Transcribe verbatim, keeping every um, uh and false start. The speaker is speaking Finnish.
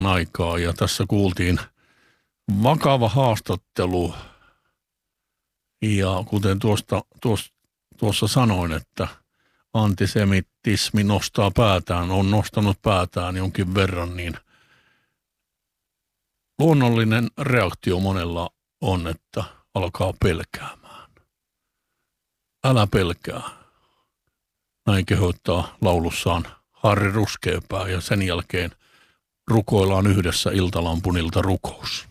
aikaa ja tässä kuultiin vakava haastattelu ja kuten tuosta, tuossa, tuossa sanoin, että antisemitismi nostaa päätään, on nostanut päätään jonkin verran, niin luonnollinen reaktio monella on, että alkaa pelkäämään. Älä pelkää. Näin kehottaa laulussaan Harri Ruskeapää ja sen jälkeen rukoillaan yhdessä iltalampunilta rukous.